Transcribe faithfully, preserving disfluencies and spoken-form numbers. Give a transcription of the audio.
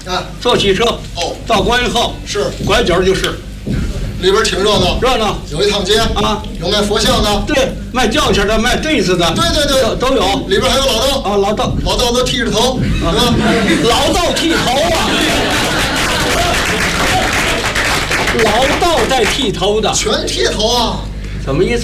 啊， 坐汽车哦， 到关以后是拐角就是， 里边挺热闹， 热闹。 有一趟街啊， 有卖佛像的， 对，卖轿钱的，卖坠子的， 对对对， 都都有。 里边还有老道啊，老道， 老道都剃着头， 啊、 是吧？ 老道剃头啊，老道在剃头的， 全剃头啊。 什么意思？